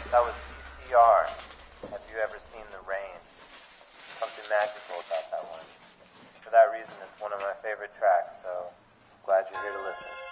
That was CCR. Have you ever seen the rain? Something magical about that one. For that reason, it's one of my favorite tracks, so glad you're here to listen.